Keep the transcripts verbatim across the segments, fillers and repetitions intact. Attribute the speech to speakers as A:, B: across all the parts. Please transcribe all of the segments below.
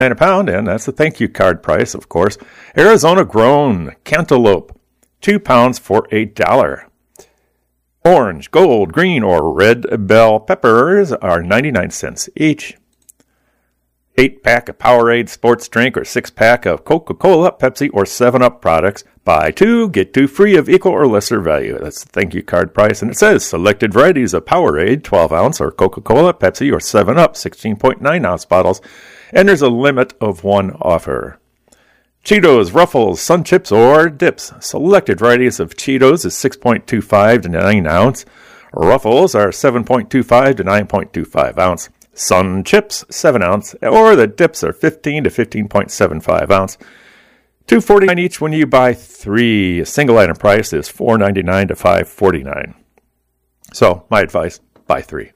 A: a pound, and that's the thank you card price, of course. Arizona grown cantaloupe, two pounds for a dollar. Orange, gold, green, or red bell peppers are ninety-nine cents each. Eight pack of Powerade sports drink or six pack of Coca-Cola, Pepsi, or seven up products. Buy two, get two free of equal or lesser value. That's the thank you card price. And it says selected varieties of Powerade, twelve ounce, or Coca-Cola, Pepsi, or seven up, sixteen point nine ounce bottles. And there's a limit of one offer. Cheetos, Ruffles, Sun Chips, or Dips. Selected varieties of Cheetos is six point two five to nine ounce. Ruffles are seven point two five to nine point two five ounce. Sun Chips, seven ounce, or the Dips are fifteen to fifteen point seven five ounce. two forty-nine each when you buy three. A single item price is four ninety-nine to five forty-nine. So, my advice, buy three.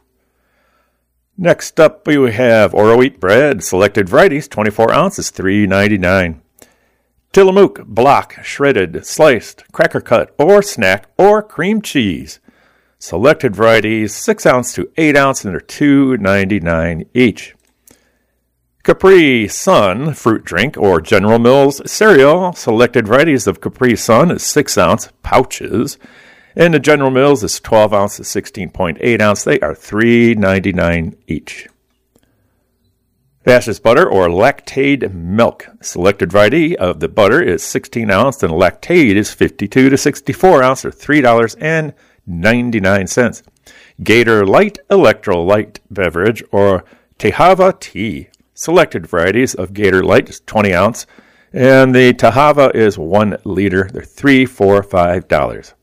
A: Next up, we have Oro Wheat Bread. Selected varieties, twenty-four ounces, three ninety-nine. Tillamook block, shredded, sliced, cracker cut, or snack, or cream cheese. Selected varieties, six ounce to eight ounce, and they're two ninety-nine each. Capri Sun fruit drink or General Mills cereal. Selected varieties of Capri Sun is six ounce pouches, and the General Mills is twelve ounce to sixteen point eight ounce. They are three ninety-nine each. Bash's butter or Lactaid milk. Selected variety of the butter is sixteen ounce, and Lactaid is fifty-two to sixty-four ounce, or three ninety-nine. Gator Light Electrolyte beverage or Tehava tea. Selected varieties of Gator Light is twenty ounce, and the Tehava is one liter. They're three for five dollars.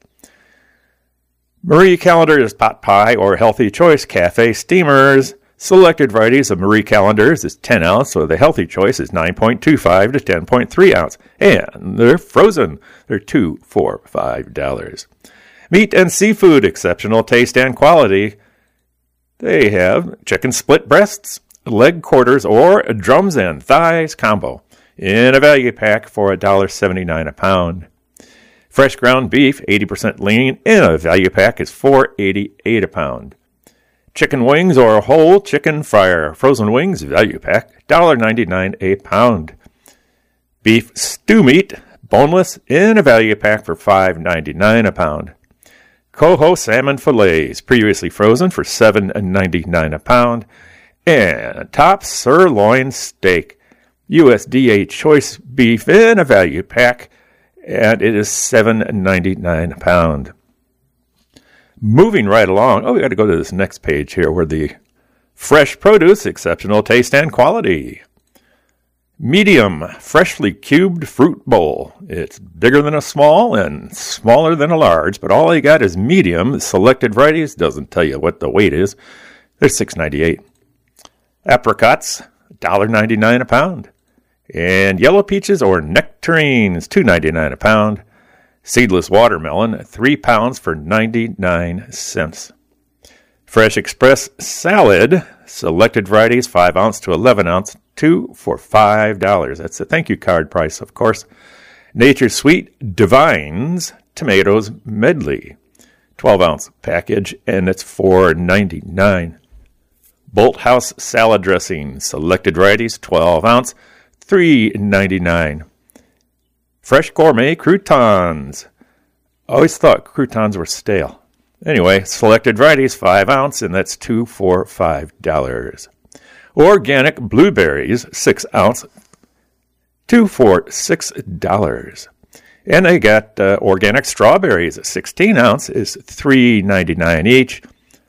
A: Marie Callender's pot pie or Healthy Choice cafe steamers. Selected varieties of Marie Callender's is ten ounce, so the Healthy Choice is nine point two five to ten point three ounce, and they're frozen. They're two for five dollars. Meat and seafood, exceptional taste and quality. They have chicken split breasts, leg quarters, or drums and thighs combo in a value pack for one dollar seventy-nine a pound. Fresh ground beef, eighty percent lean, in a value pack is four eighty-eight a pound. Chicken wings or whole chicken fryer, frozen wings, value pack, one dollar ninety-nine a pound. Beef stew meat, boneless, in a value pack for five ninety-nine a pound. Coho salmon fillets, previously frozen, for seven ninety-nine a pound. And top sirloin steak, U S D A choice beef in a value pack, and it is seven ninety-nine a pound. Moving right along, oh, we got to go to this next page here where the fresh produce, exceptional taste and quality. Medium, freshly cubed fruit bowl. It's bigger than a small and smaller than a large, but all you got is medium. Selected varieties, doesn't tell you what the weight is. They're six ninety-eight. Apricots, one dollar ninety-nine a pound. And yellow peaches or nectarines, two ninety-nine a pound. Seedless watermelon, three pounds for ninety-nine cents. Fresh Express salad, selected varieties, five ounce to eleven ounce, two for five dollars. That's the thank you card price, of course. Nature's Sweet Divines tomatoes medley, twelve ounce package, and it's four ninety-nine. Bolt House salad dressing, selected varieties, twelve ounce, three ninety-nine. Fresh Gourmet croutons. Always thought croutons were stale. Anyway, selected varieties, five ounce, and that's two for five dollars. Organic blueberries, six ounce, two for six dollars. And they got uh, organic strawberries, sixteen ounce, is three ninety-nine each.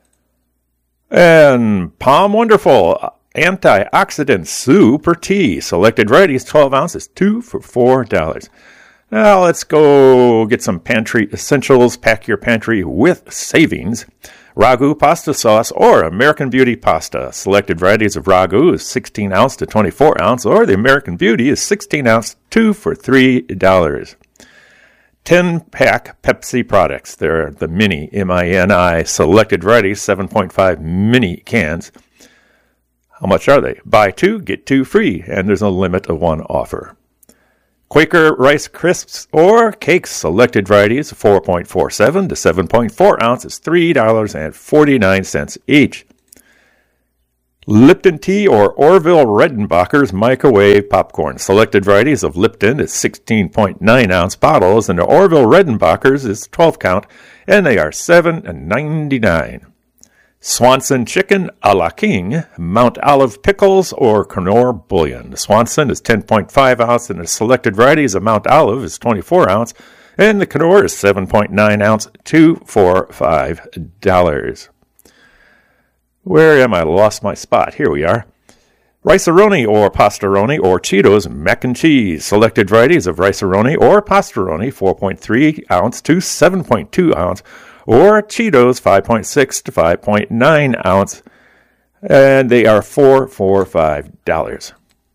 A: And Palm Wonderful antioxidant super tea, selected varieties, twelve ounces, two for four dollars. Now let's go get some pantry essentials. Pack your pantry with savings. Ragu pasta sauce or American Beauty pasta. Selected varieties of Ragu is sixteen ounce to twenty-four ounce, or the American Beauty is sixteen ounce, two for three dollars. ten pack Pepsi products. They're the mini, M I N I, selected varieties, seven point five mini cans. How much are they? Buy two, get two free, and there's a limit of one offer. Quaker Rice Crisps or Cakes, selected varieties, four point four seven to seven point four ounces, three dollars and forty-nine cents each. Lipton Tea or Orville Redenbacher's microwave popcorn. Selected varieties of Lipton is sixteen point nine ounce bottles, and the Orville Redenbacher's is twelve count, and they are seven dollars and ninety-nine cents. Swanson Chicken a la King, Mount Olive Pickles, or Knorr Bouillon. The Swanson is ten point five ounce, and the selected varieties of Mount Olive is twenty-four ounce, and the Knorr is seven point nine ounce, two for five dollars. Where am I? Lost my spot. Here we are. Rice-A-Roni or Pastaroni or Cheetos Mac and Cheese. Selected varieties of Rice-A-Roni or Pastaroni, four point three ounce to seven point two ounce, or Cheetos, five point six to five point nine ounce, and they are four for five dollars.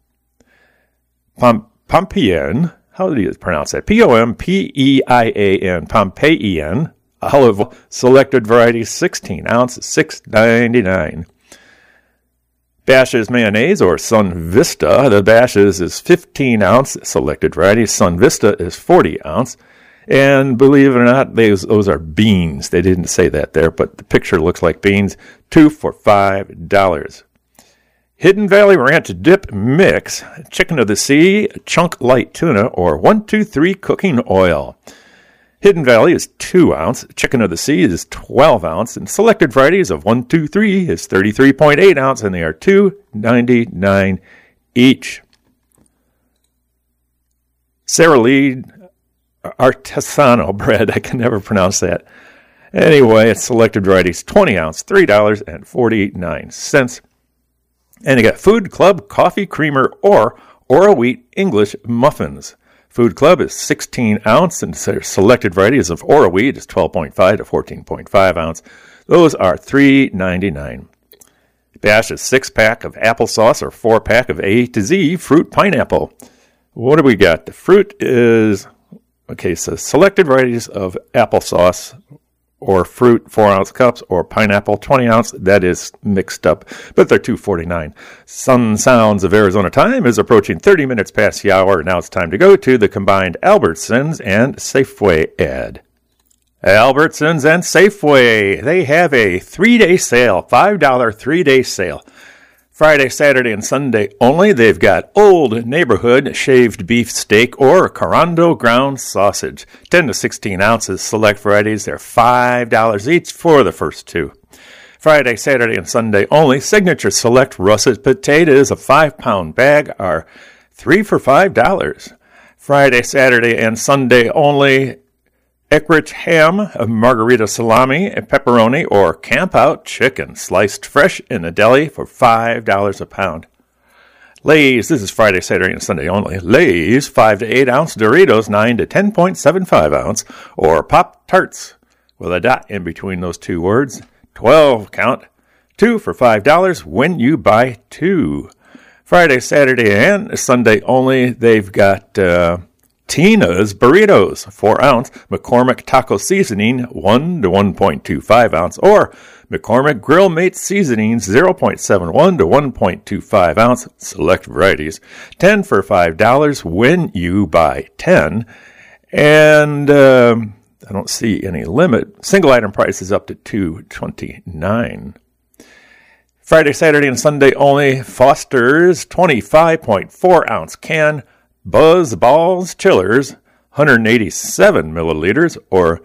A: Pom- Pompeian, how do you pronounce that? P O M P E I A N, Pompeian, olive, selected varieties, sixteen ounce, six ninety-nine. Bash's Mayonnaise or Sun Vista. The Bash's is fifteen ounce, selected varieties. Sun Vista is forty ounce. And believe it or not, those, those are beans. They didn't say that there, but the picture looks like beans. Two for five dollars. Hidden Valley Ranch Dip Mix, Chicken of the Sea, Chunk Light Tuna, or one two three Cooking Oil. Hidden Valley is two ounce, Chicken of the Sea is twelve ounce, and selected varieties of one two three is thirty-three point eight ounce, and they are two ninety-nine each. Sara Lee Artisanal Bread, I can never pronounce that. Anyway, it's selected varieties, twenty ounce, three dollars and forty-nine cents. And you got Food Club Coffee Creamer or Ora Wheat English Muffins. Food Club is sixteen ounce, and selected varieties of Ora Wheat is twelve point five to fourteen point five ounce. Those are three ninety-nine. Bash is six pack of applesauce or four pack of A to Z fruit pineapple. What do we got? The fruit is, okay, so selected varieties of applesauce or fruit, four ounce cups, or pineapple, twenty ounce. That is mixed up, but they're two forty-nine. Sun Sounds of Arizona time is approaching thirty minutes past the hour. Now it's time to go to the combined Albertsons and Safeway ad. Albertsons and Safeway, they have a three-day sale, five dollars three-day sale. Friday, Saturday, and Sunday only. They've got Old Neighborhood shaved beef steak or Carando ground sausage. ten to sixteen ounces, select varieties. They're five dollars each for the first two. Friday, Saturday, and Sunday only. Signature Select russet potatoes, a five-pound bag, are three for five dollars. Friday, Saturday, and Sunday only. Eckrich ham, margarita salami, pepperoni, or camp out chicken, sliced fresh in a deli for five dollars a pound. Lay's, this is Friday, Saturday, and Sunday only. Lay's, five to eight ounce Doritos, nine to ten point seven five ounce, or Pop-Tarts, with a dot in between those two words, twelve count, two for five dollars when you buy two. Friday, Saturday, and Sunday only, they've got uh, Tina's Burritos, four ounce, McCormick Taco Seasoning, one to one point two five ounce, or McCormick Grill Mate Seasonings, zero point seven one to one point two five ounce, select varieties, ten for five dollars when you buy ten. And um, I don't see any limit. Single item price is up to two twenty-nine. Friday, Saturday, and Sunday only, Foster's twenty-five point four ounce can, Buzz Balls Chillers, one hundred eighty-seven milliliters, or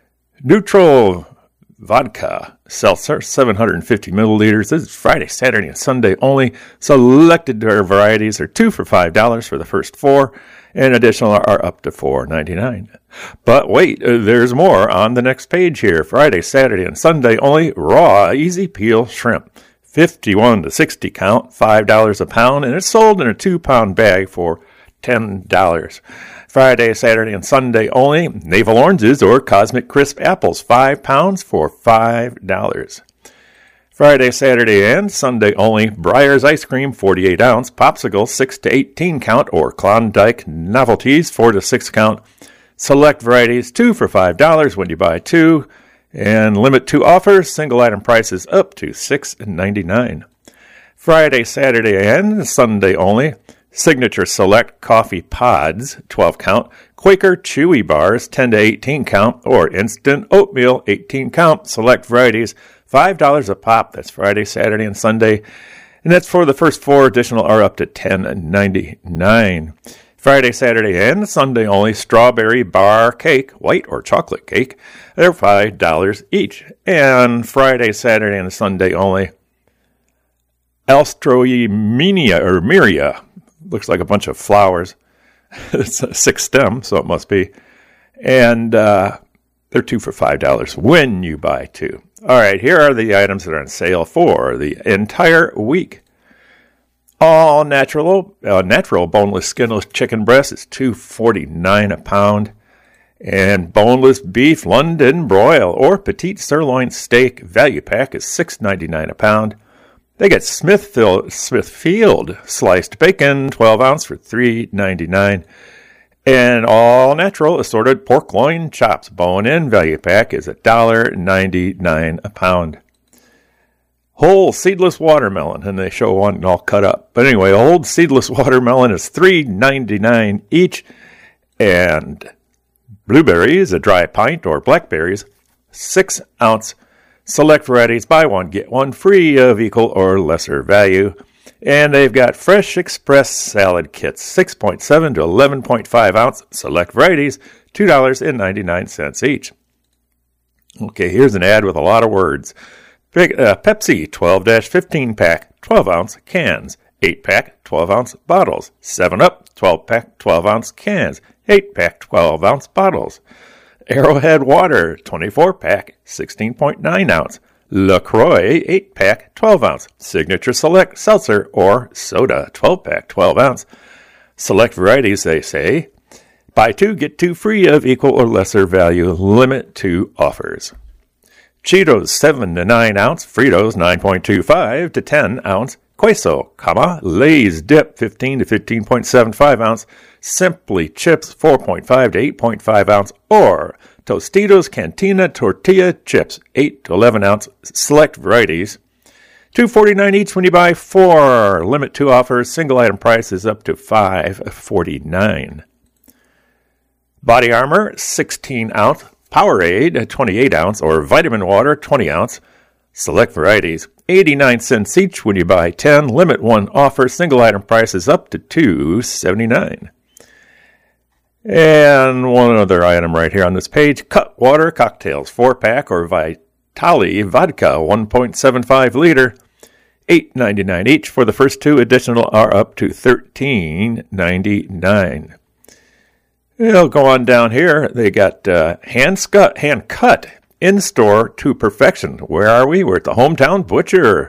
A: Neutral Vodka Seltzer, seven hundred fifty milliliters. This is Friday, Saturday, and Sunday only. Selected varieties are two for five dollars for the first four, and additional are up to four ninety-nine. But wait, there's more on the next page here. Friday, Saturday, and Sunday only. Raw Easy Peel Shrimp, fifty-one to sixty count, five dollars a pound, and it's sold in a two-pound bag for ten dollars. Friday, Saturday, and Sunday only. Navel Oranges or Cosmic Crisp Apples, five pounds for five dollars. Friday, Saturday, and Sunday only. Breyers Ice Cream, forty-eight ounce. Popsicle, six to eighteen count, or Klondike Novelties, four to six count. Select varieties, two for five dollars when you buy two. And limit two offers. Single item prices up to six ninety-nine. Friday, Saturday, and Sunday only. Signature Select Coffee Pods, twelve count, Quaker Chewy Bars, ten to eighteen count, or Instant Oatmeal, eighteen count, select varieties, five dollars a pop. That's Friday, Saturday, and Sunday. And that's for the first four. Additional are up to ten ninety-nine. Friday, Saturday, and Sunday only strawberry bar cake, white or chocolate cake. They're five dollars each. And Friday, Saturday, and Sunday only Alstroemia or Myria. Looks like a bunch of flowers. It's a six stem, so it must be. And uh, they're two for five dollars when you buy two. All right, here are the items that are on sale for the entire week. All natural, uh, natural boneless, skinless chicken breast is two forty-nine a pound. And boneless beef London broil or petite sirloin steak value pack is six ninety-nine a pound. They get Smithfield, Smithfield sliced bacon, twelve ounce for three ninety-nine. And all natural assorted pork loin chops bone-in value pack is one dollar ninety-nine a pound. Whole seedless watermelon, and they show one all cut up. But anyway, old seedless watermelon is three ninety-nine each, and blueberries, a dry pint, or blackberries, six ounce. Select varieties, buy one, get one free of equal or lesser value. And they've got Fresh Express salad kits, six point seven to eleven point five ounce. Select varieties, two dollars and ninety-nine cents each. Okay, here's an ad with a lot of words. Uh, Pepsi twelve to fifteen pack, twelve ounce cans, eight pack, twelve ounce bottles. seven up, twelve pack, twelve ounce cans, eight pack, twelve ounce bottles. Arrowhead water, twenty-four pack, sixteen point nine ounce. LaCroix, eight pack, twelve ounce. Signature Select seltzer or soda, twelve pack, twelve ounce. Select varieties, they say. Buy two, get two free of equal or lesser value. Limit to offers. Cheetos, seven to nine ounce. Fritos, nine point two five to ten ounce. Queso, comma, Lay's dip, fifteen to fifteen point seven five ounce. Simply chips, four point five to eight point five ounce. Or Tostitos Cantina tortilla chips, eight to eleven ounce. Select varieties. two forty-nine each when you buy four. Limit to offers. Single item price is up to five forty-nine. Body Armor, sixteen ounce. Powerade, twenty-eight ounce, or Vitamin Water, twenty ounce. Select varieties, eighty-nine cents each when you buy ten. Limit one offer. Single item price is up to two seventy-nine. And one other item right here on this page, Cutwater Cocktails, four pack, or Vitali Vodka, one point seven five liter, eight ninety-nine each. For the first two, additional are up to thirteen ninety-nine. We'll go on down here. They got uh, hand, scut, hand cut in-store to perfection. Where are we? We're at the Hometown Butcher.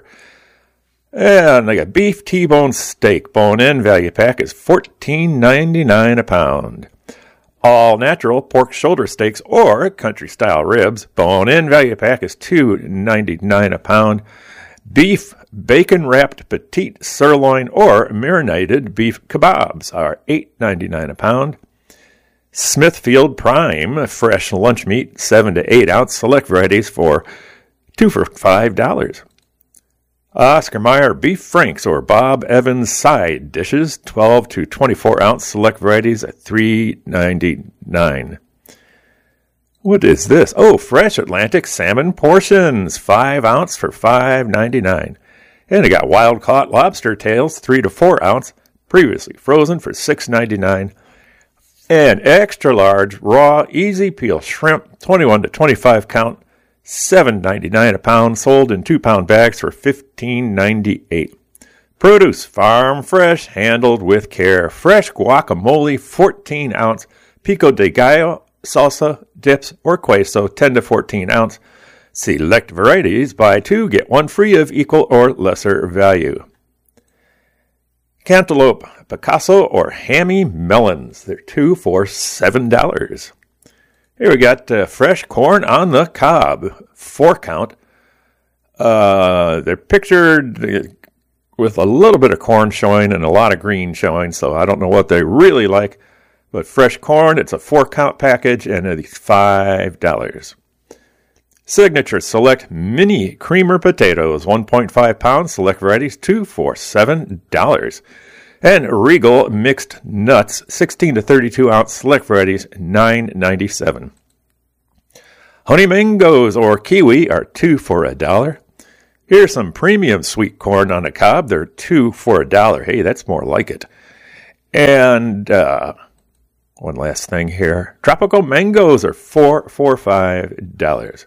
A: And they got beef T-bone steak. Bone-in value pack is fourteen ninety-nine a pound. All natural pork shoulder steaks or country-style ribs. Bone-in value pack is two ninety-nine a pound. Beef bacon-wrapped petite sirloin or marinated beef kebabs are eight ninety-nine a pound. Smithfield Prime fresh lunch meat, seven to eight ounce. Select varieties for two for five dollars. Oscar Mayer Beef Franks or Bob Evans side dishes, twelve to twenty-four ounce. Select varieties at three ninety-nine. What is this? Oh, Fresh Atlantic salmon portions, five ounce for five ninety-nine. And they got wild caught lobster tails, three to four ounce, previously frozen for six ninety-nine. And extra large raw easy peel shrimp, twenty-one to twenty-five count, seven ninety-nine a pound, sold in two pound bags for fifteen ninety-eight. Produce farm fresh, handled with care. Fresh guacamole, fourteen ounce. Pico de gallo salsa dips or queso, ten to fourteen ounce. Select varieties, buy two, get one free of equal or lesser value. Cantaloupe, Picasso, or Hammy melons. They're two for seven dollars. Here we got uh, fresh corn on the cob, four count. Uh, they're pictured with a little bit of corn showing and a lot of green showing, so I don't know what they really like. But fresh corn, it's a four count package, and it's five dollars. Signature Select Mini Creamer Potatoes, one point five pounds. Select varieties, two for seven dollars. And Regal Mixed Nuts, sixteen to thirty-two ounce. Select varieties, nine ninety-seven. Honey Mangoes or Kiwi are two for a dollar. Here's some premium sweet corn on the cob. They're two for a dollar. Hey, that's more like it. And uh, one last thing here. Tropical mangoes are four for five dollars.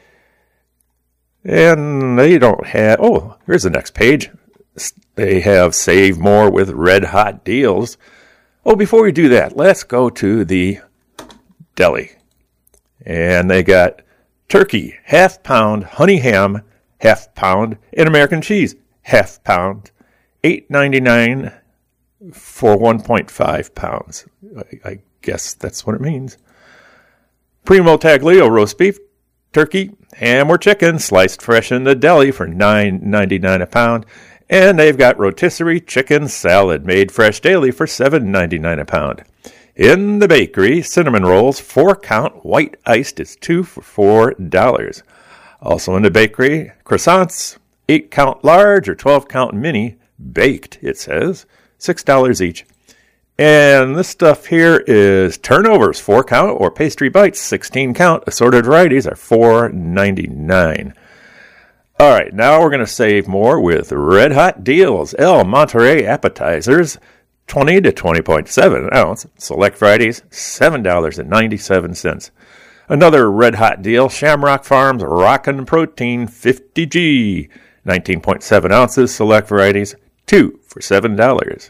A: And they don't have, oh, here's the next page. They have Save More with Red Hot Deals. Oh, before we do that, let's go to the deli. And they got turkey, half pound, honey ham, half pound, and American cheese, half pound, eight ninety-nine for one point five pounds. I, I guess that's what it means. Primo Taglio roast beef, turkey, ham or chicken, sliced fresh in the deli for nine ninety-nine a pound. And they've got rotisserie chicken salad made fresh daily for seven ninety-nine a pound. In the bakery, cinnamon rolls, four count, white iced is two for four dollars. Also in the bakery, croissants, eight count large or twelve count mini, baked, it says, six dollars each. And this stuff here is turnovers, four count, or pastry bites, sixteen count. Assorted varieties are four ninety-nine. All right, now we're going to save more with Red Hot Deals. El Monterey appetizers, twenty to twenty point seven ounce. Select varieties, seven dollars and ninety-seven cents. Another Red Hot deal, Shamrock Farms Rockin' Protein fifty G, nineteen point seven ounces. Select varieties, two for seven dollars.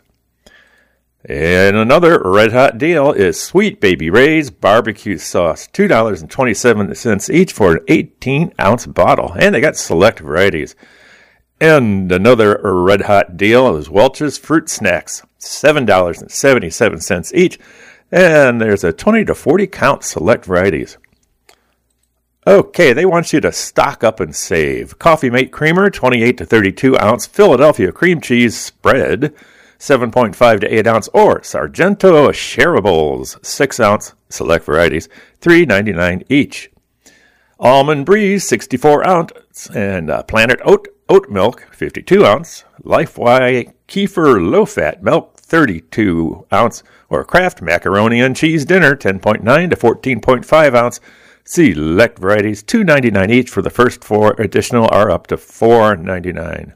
A: And another Red Hot deal is Sweet Baby Ray's barbecue sauce, two dollars and twenty-seven cents each for an eighteen ounce bottle. And they got select varieties. And another Red Hot deal is Welch's Fruit Snacks, seven dollars and seventy-seven cents each. And there's a twenty to forty count select varieties. Okay, they want you to stock up and save. Coffee Mate Creamer, twenty-eight to thirty-two ounce Philadelphia cream cheese spread, seven point five to eight ounce, or Sargento Shareables, six ounce, select varieties, three ninety-nine each. Almond Breeze, sixty-four ounce, and uh, Planet Oat Oat Milk, fifty-two ounce. Lifeway Kefir Low Fat Milk, thirty-two ounce, or Kraft Macaroni and Cheese Dinner, ten point nine to fourteen point five ounce. Select varieties, two ninety-nine each. For the first four additional are up to four ninety-nine.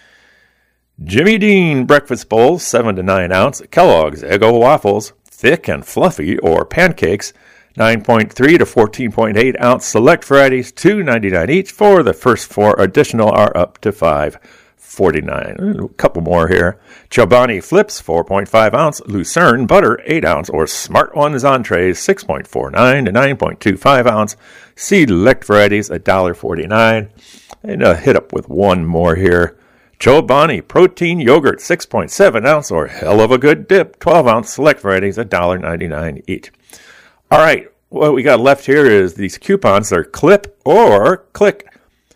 A: Jimmy Dean breakfast bowls, seven to nine ounce. Kellogg's Eggo waffles, thick and fluffy, or pancakes, nine point three to fourteen point eight ounce. Select varieties, two ninety-nine each. For the first four additional are up to five forty-nine. A couple more here. Chobani Flips, four point five ounce. Lucerne butter, eight ounce, or Smart Ones entrees, six point four nine to nine point two five ounce. Select varieties, one dollar and forty-nine cents. And uh, hit up with one more here. Chobani Protein Yogurt, six point seven ounce, or Hell of a Good Dip, twelve ounce. Select varieties, one dollar and ninety-nine cents each. All right, what we got left here is these coupons. They're clip or click.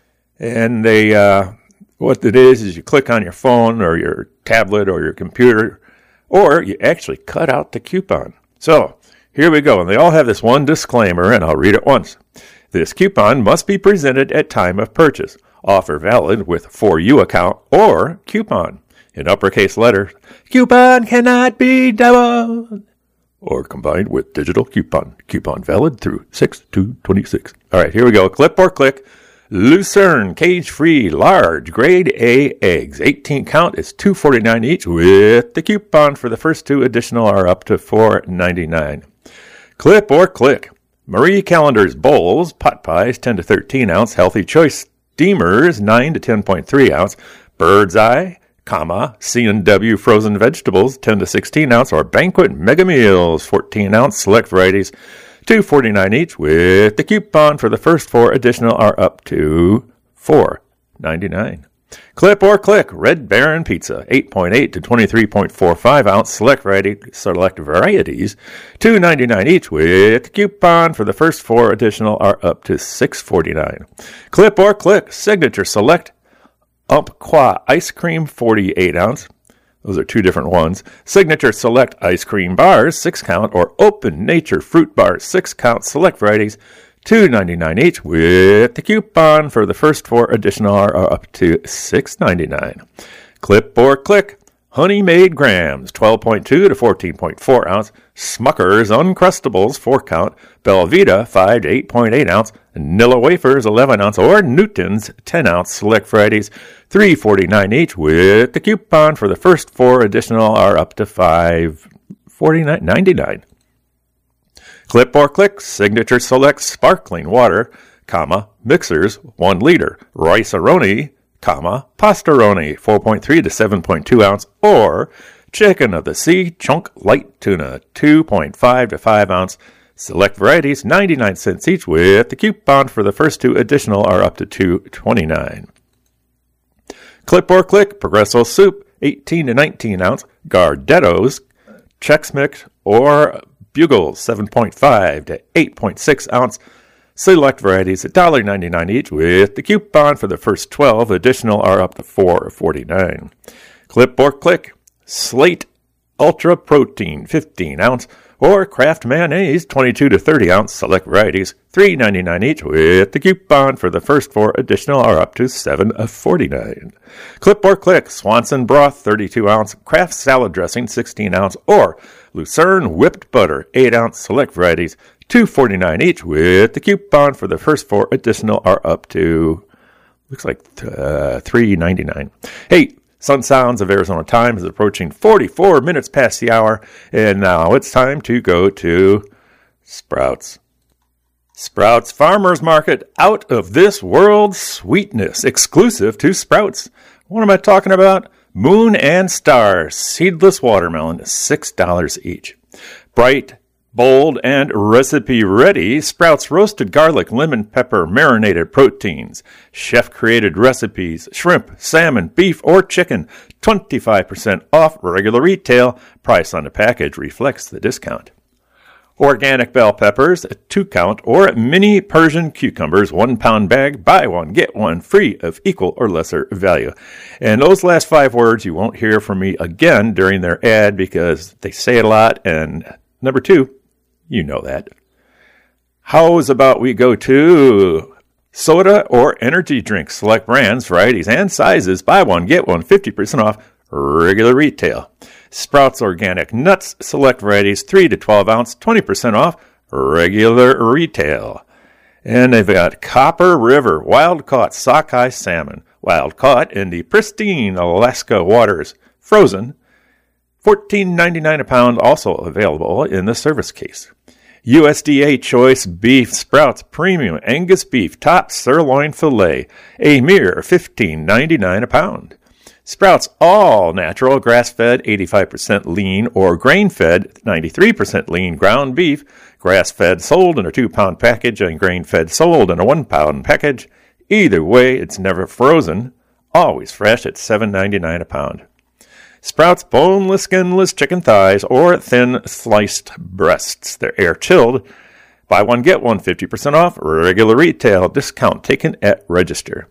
A: And they, uh, what it is, is you click on your phone or your tablet or your computer, or you actually cut out the coupon. So here we go. And they all have this one disclaimer, and I'll read it once. This coupon must be presented at time of purchase. Offer valid with For You account or coupon. In uppercase letters, coupon cannot be doubled or combined with digital coupon. Coupon valid through six two twenty-six. All right, here we go. Clip or click. Lucerne cage-free large grade A eggs. eighteen count is two forty-nine each with the coupon. For the first two additional are up to four ninety-nine. Clip or click. Marie Callender's bowls, pot pies, ten to thirteen ounce. Healthy Choice steamers, nine to ten point three ounce. Bird's Eye, comma, C and W frozen vegetables, ten to sixteen ounce, or Banquet Mega Meals, fourteen ounce. Select varieties, two forty-nine each with the coupon. For the first four additional are up to four ninety-nine. Clip or click. Red Baron Pizza, eight point eight to twenty-three point four five ounce. Select variety, select varieties, two ninety-nine each with the coupon. For the first four additional are up to six forty-nine. Clip or click. Signature Select Umpqua Ice Cream, forty-eight ounce. Those are two different ones. Signature Select Ice Cream Bars, six count, or Open Nature Fruit Bars, six count. Select varieties, two ninety-nine each with the coupon. For the first four additional are up to six ninety-nine. Clip or click. Honey Made Grams, twelve point two to fourteen point four ounce. Smucker's Uncrustables, four count. Belvita, five to eight point eight ounce. Nilla Wafers, eleven ounce. Or Newton's, ten ounce. Select varieties, three forty-nine each, with the coupon for the first four additional are up to five forty-nine ninety-nine. Clip or Click, Signature Select Sparkling Water, comma, mixers, one liter. Rice-A-Roni, comma, Pastaroni, four point three to seven point two ounce, or Chicken of the Sea Chunk Light Tuna, two point five to five ounce. Select varieties, ninety-nine cents each, with the coupon for the first two additional are up to two twenty-nine. Clip or Click, Progresso Soup, eighteen to nineteen ounce. Gardetto's, Chex Mix, or Bugles, seven point five to eight point six ounce. Select varieties, one dollar ninety-nine each, with the coupon for the first twelve. Additional are up to four forty-nine. Clip or Click, Slate Ultra Protein, fifteen ounce, or Kraft Mayonnaise, twenty-two to thirty ounce. Select varieties, three ninety-nine each, with the coupon for the first four. Additional are up to seven forty-nine. Clip or Click, Swanson Broth, thirty-two ounce, Kraft Salad Dressing, sixteen ounce, or Lucerne Whipped Butter, eight ounce. Select varieties, two forty-nine each, with the coupon for the first four. Additional are up to, looks like uh, three ninety-nine. Hey, Sun Sounds of Arizona time is approaching forty-four minutes past the hour, and now it's time to go to Sprouts. Sprouts Farmers Market, out of this world sweetness, exclusive to Sprouts. What am I talking about? Moon and Star seedless watermelon, six dollars each. Bright, bold, and recipe-ready Sprouts roasted garlic, lemon, pepper, marinated proteins. Chef-created recipes, shrimp, salmon, beef, or chicken. twenty-five percent off regular retail. Price on the package reflects the discount. Organic bell peppers, a two count, or mini Persian cucumbers, one pound bag, buy one, get one free of equal or lesser value. And those last five words you won't hear from me again during their ad because they say it a lot. And number two, you know that. How's about we go to soda or energy drinks, select brands, varieties, and sizes, buy one, get one, fifty percent off regular retail. Sprouts Organic Nuts, select varieties, three to twelve ounce, twenty percent off regular retail. And they've got Copper River wild-caught sockeye salmon, wild-caught in the pristine Alaska waters, frozen, fourteen ninety-nine a pound, also available in the service case. U S D A Choice Beef Sprouts Premium Angus Beef Top Sirloin Filet, a mere fifteen ninety-nine a pound. Sprouts All Natural Grass-Fed eighty-five percent lean or Grain-Fed ninety-three percent lean ground beef, grass-fed sold in a two pound package and grain-fed sold in a one pound package. Either way, it's never frozen, always fresh at seven ninety-nine a pound. Sprouts Boneless, Skinless Chicken Thighs or Thin Sliced Breasts. They're air-chilled. Buy one, get one, fifty percent off. Regular retail. Discount taken at register.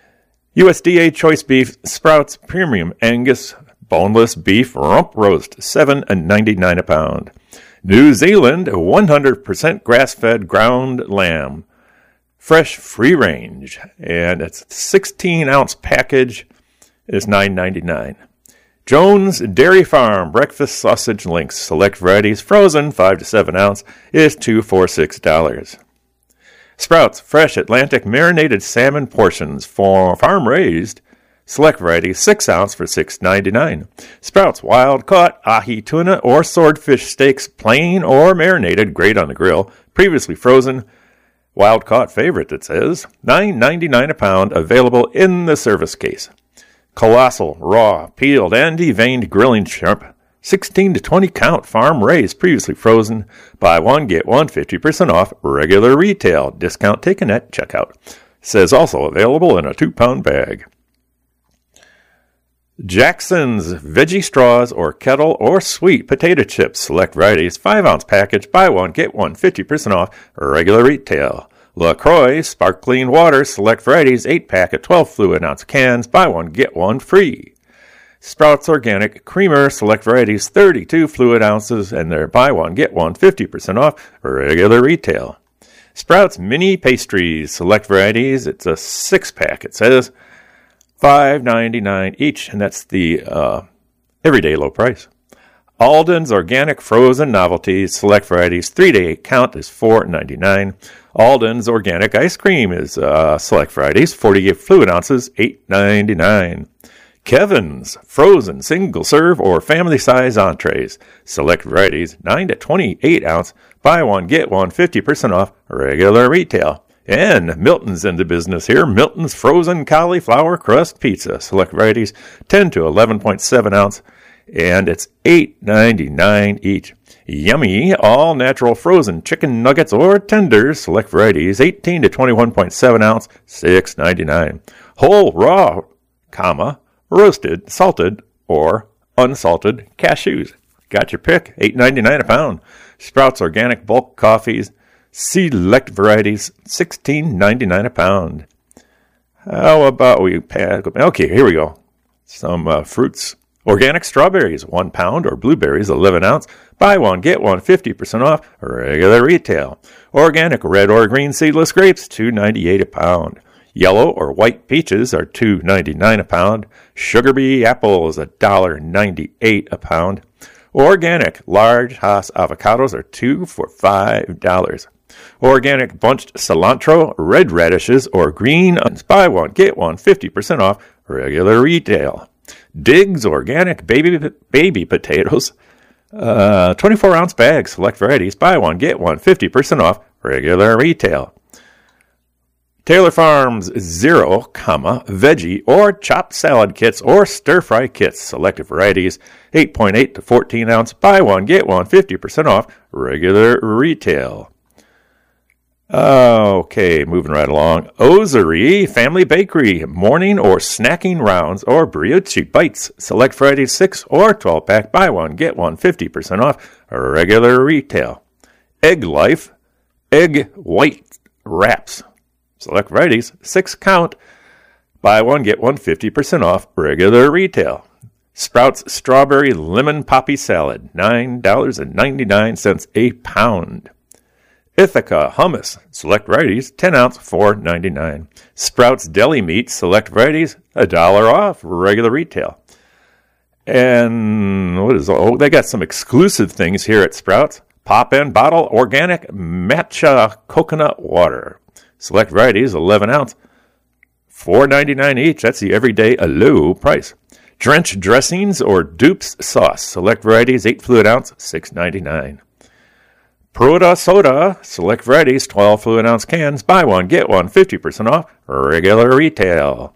A: U S D A Choice Beef Sprouts Premium Angus Boneless Beef Rump Roast, seven ninety-nine a pound. New Zealand one hundred percent grass-fed ground lamb. Fresh, free range. And it's a sixteen ounce package. It's nine ninety-nine. Jones Dairy Farm Breakfast Sausage Links, select varieties, frozen, five to seven ounce, is two for six dollars. Sprouts Fresh Atlantic Marinated Salmon Portions for farm-raised, select varieties, six ounce for six ninety-nine. Sprouts Wild-Caught Ahi Tuna or Swordfish Steaks, plain or marinated, great on the grill, previously frozen, wild-caught favorite, it says, nine ninety-nine a pound, available in the service case. Colossal, raw, peeled, and deveined grilling shrimp, sixteen to twenty count, farm raised, previously frozen. Buy one, get one, fifty percent off, regular retail. Discount taken at checkout. Says also available in a two pound bag. Jackson's Veggie Straws or Kettle or Sweet Potato Chips, select varieties, five ounce package. Buy one, get one, fifty percent off, regular retail. LaCroix Sparkling Water, select varieties, eight pack at twelve fluid ounce cans. Buy one, get one free. Sprouts Organic Creamer, select varieties, thirty-two fluid ounces, and they're buy one, get one, fifty percent off, regular retail. Sprouts Mini Pastries, select varieties, it's a six pack, it says, five ninety-nine each, and that's the uh, everyday low price. Alden's Organic Frozen Novelties, select varieties, three to eight count is four ninety-nine. Alden's Organic Ice Cream is uh, select varieties, forty-eight fluid ounces, eight ninety-nine. Kevin's Frozen Single Serve or Family Size Entrees, select varieties, nine to twenty-eight ounce, buy one, get one, fifty percent off, regular retail. And Milton's in the business here. Milton's Frozen Cauliflower Crust Pizza, select varieties, ten to eleven point seven ounce, and it's eight ninety-nine each. Yummy all natural frozen chicken nuggets or tenders, select varieties, eighteen to twenty-one point seven ounce, six ninety-nine. Whole raw, comma, roasted, salted, or unsalted cashews. Got your pick, eight ninety-nine a pound. Sprouts Organic Bulk Coffees, select varieties, sixteen ninety-nine a pound. How about we pass? Okay, here we go. Some uh, fruits. Organic strawberries, one pound, or blueberries, eleven ounce. Buy one, get one, fifty percent off, regular retail. Organic red or green seedless grapes, two ninety-eight a pound. Yellow or white peaches are two ninety-nine a pound. Sugar bee apples, one ninety-eight a pound. Organic large Hass avocados are two for five dollars. Organic bunched cilantro, red radishes, or green onions. Buy one, get one, fifty percent off, regular retail. Diggs Organic baby baby potatoes, uh, twenty-four ounce bags, select varieties. Buy one, get one, fifty percent off, regular retail. Taylor Farms zero, comma, veggie or chopped salad kits or stir-fry kits, selected varieties, eight point eight to fourteen ounce. Buy one, get one, fifty percent off, regular retail. Okay, moving right along. Osery Family Bakery, morning or snacking rounds or brioche bites. Select varieties six or twelve pack. Buy one, get one, fifty percent off, regular retail. Egg Life, egg white wraps. Select varieties, six count. Buy one, get one, fifty percent off, regular retail. Sprouts Strawberry Lemon Poppy Salad, nine ninety-nine a pound. Ithaca Hummus, select varieties, ten ounce, four ninety-nine. Sprouts Deli Meat, select varieties, a dollar off, regular retail. And what is, oh, they got some exclusive things here at Sprouts. Pop and Bottle Organic Matcha Coconut Water. Select varieties, eleven ounce, four ninety-nine each. That's the everyday low price. Drench Dressings or Dupes Sauce. Select varieties, eight fluid ounce, six ninety-nine. Proda Soda, select varieties, twelve fluid ounce cans. Buy one, get one, fifty percent off, regular retail.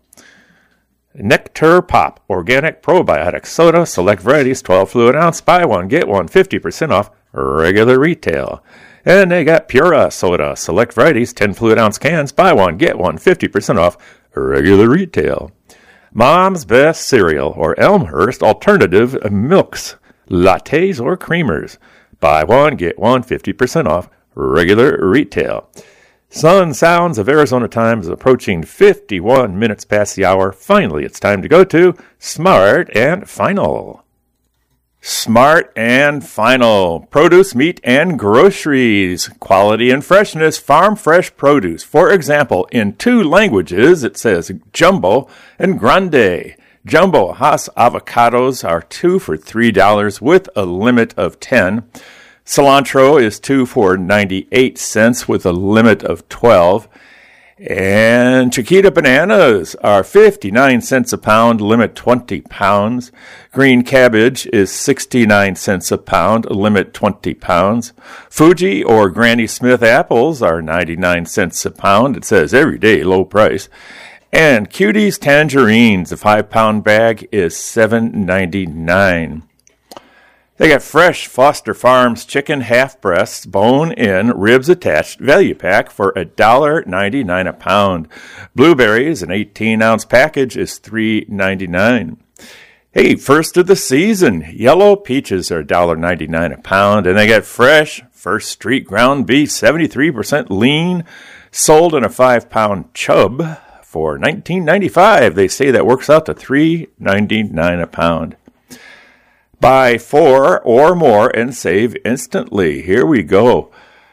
A: Nectar Pop, organic probiotic soda, select varieties, twelve fluid ounce. Buy one, get one, fifty percent off, regular retail. And they got Pura Soda, select varieties, ten fluid ounce cans. Buy one, get one, fifty percent off, regular retail. Mom's Best Cereal or Elmhurst Alternative Milks, lattes or creamers. Buy one, get one, fifty percent off, regular retail. Sun Sounds of Arizona Time is approaching fifty-one minutes past the hour. Finally, it's time to go to Smart and Final. Smart and Final. Produce, meat, and groceries. Quality and freshness. Farm fresh produce. For example, in two languages, it says Jumbo and Grande. Jumbo Hass avocados are two for three dollars with a limit of ten. Cilantro is two for ninety-eight cents with a limit of twelve. And Chiquita bananas are fifty-nine cents a pound, limit twenty pounds. Green cabbage is sixty-nine cents a pound, limit twenty pounds. Fuji or Granny Smith apples are ninety-nine cents a pound. It says everyday low price. And Cuties tangerines, a five-pound bag is seven ninety-nine. They got fresh Foster Farms chicken half breasts, bone in, ribs attached, value pack for one dollar ninety-nine a pound. Blueberries, an eighteen ounce package, is three ninety-nine. Hey, first of the season, yellow peaches are one dollar ninety-nine a pound, and they got fresh First Street ground beef, seventy-three percent lean, sold in a five-pound chub for nineteen ninety-five. They say that works out to three ninety-nine a pound. Buy four or more and save instantly. Here we go.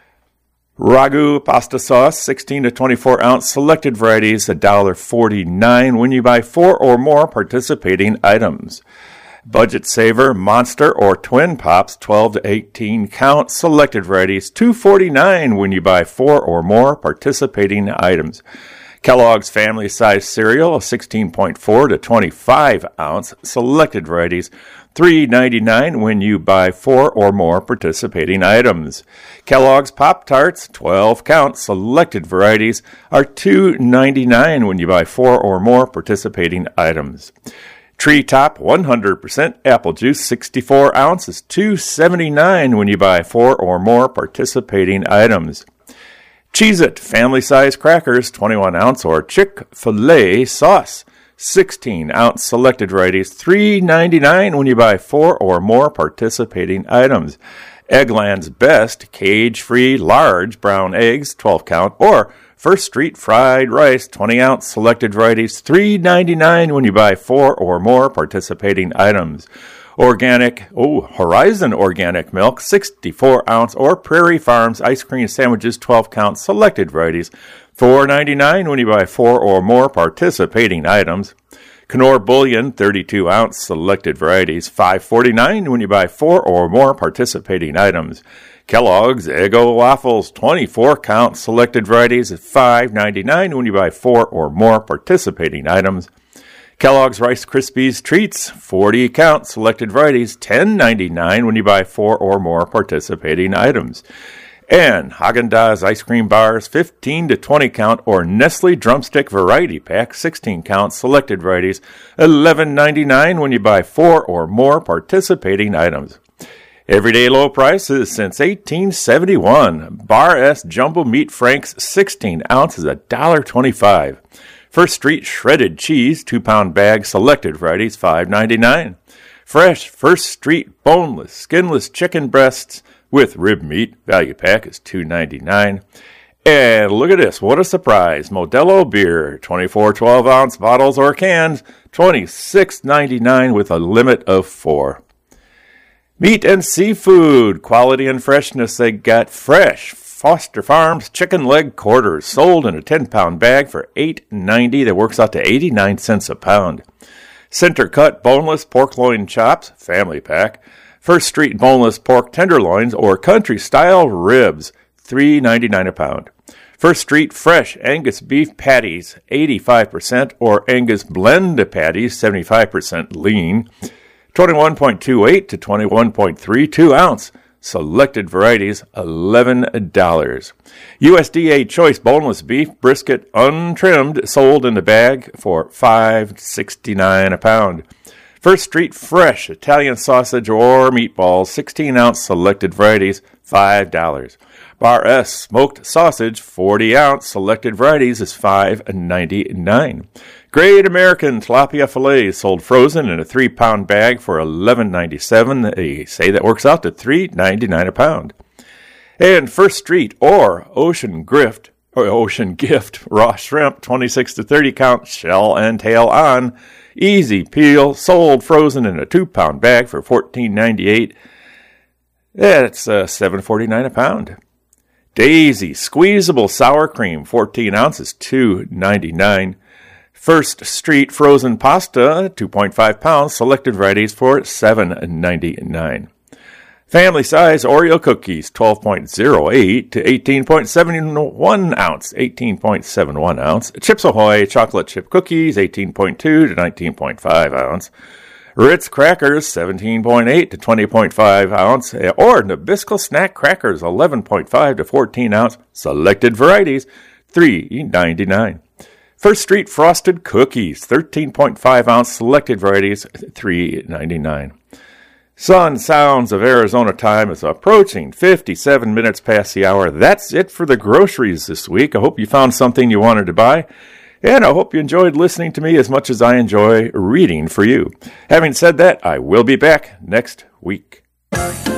A: Ragu pasta sauce, sixteen to twenty-four ounce, selected varieties, one dollar forty-nine when you buy four or more participating items. Budget Saver, Monster, or Twin Pops, twelve to eighteen count, selected varieties, two forty-nine when you buy four or more participating items. Kellogg's Family Size Cereal, sixteen point four to twenty-five ounce, selected varieties, three ninety-nine when you buy four or more participating items. Kellogg's Pop-Tarts, twelve count, selected varieties, are two ninety-nine when you buy four or more participating items. Treetop one hundred percent apple juice, sixty-four ounces, two seventy-nine when you buy four or more participating items. Cheez-It family size crackers, twenty-one ounce, or Chick-fil-A sauce, sixteen ounce, selected varieties, three ninety-nine when you buy four or more participating items. Eggland's Best cage-free large brown eggs, twelve count, or First Street fried rice, twenty ounce, selected varieties, three ninety-nine when you buy four or more participating items. Organic, oh, Horizon organic milk, sixty-four ounce, or Prairie Farms ice cream sandwiches, twelve count, selected varieties, four ninety-nine when you buy four or more participating items. Knorr Bullion, thirty-two ounce, selected varieties, five forty-nine when you buy four or more participating items. Kellogg's Eggo Waffles, twenty-four count, selected varieties, five ninety-nine when you buy four or more participating items. Kellogg's Rice Krispies Treats, forty count, selected varieties, ten ninety-nine when you buy four or more participating items. And Haagen-Dazs ice cream bars, fifteen to twenty count, or Nestle Drumstick Variety Pack, sixteen count, selected varieties, eleven ninety-nine when you buy four or more participating items. Everyday low prices since eighteen seventy-one. Bar S Jumbo Meat Franks, sixteen ounces, one dollar twenty-five. First Street shredded cheese, two pound bag, selected varieties, five ninety-nine. Fresh First Street boneless, skinless chicken breasts with rib meat, value pack is two ninety-nine. And look at this, what a surprise. Modelo beer, twenty-four twelve ounce bottles or cans, twenty-six ninety-nine with a limit of four. Meat and seafood, quality and freshness, they got fresh Foster Farms chicken leg quarters, sold in a ten pound bag for eight ninety. That works out to eighty-nine cents a pound. Center cut boneless pork loin chops, family pack. First Street boneless pork tenderloins or country style ribs, three ninety-nine a pound. First Street fresh Angus beef patties, eighty-five percent, or Angus blend patties, seventy-five percent lean, twenty-one point two eight to twenty-one point three two ounce. Selected varieties, eleven dollars. U S D A choice boneless beef brisket untrimmed, sold in the bag for five sixty-nine a pound. First Street fresh Italian sausage or meatballs, sixteen ounce, selected varieties, five dollars. Bar S smoked sausage, forty ounce, selected varieties is five ninety-nine. Great American tilapia fillets, sold frozen in a three pound bag for eleven ninety-seven. They say that works out to three ninety-nine a pound. And First Street or Ocean Gift, or Ocean Gift raw shrimp, twenty-six to thirty count, shell and tail on, easy peel, sold frozen in a two pound bag for fourteen ninety-eight. That's uh, seven forty-nine a pound. Daisy squeezable sour cream, fourteen ounces, two ninety-nine. First Street frozen pasta, two point five pounds, selected varieties for seven ninety-nine. Family size Oreo cookies, twelve point oh eight to eighteen point seven one ounce, eighteen point seven one ounce. Chips Ahoy chocolate chip cookies, eighteen point two to nineteen point five ounce. Ritz crackers, seventeen point eight to twenty point five ounce, or Nabisco snack crackers, eleven point five to fourteen ounce, selected varieties, three ninety-nine. First Street frosted cookies, thirteen point five ounce, selected varieties, three ninety-nine. Sun Sounds of Arizona time is approaching fifty-seven minutes past the hour. That's it for the groceries this week. I hope you found something you wanted to buy. And I hope you enjoyed listening to me as much as I enjoy reading for you. Having said that, I will be back next week.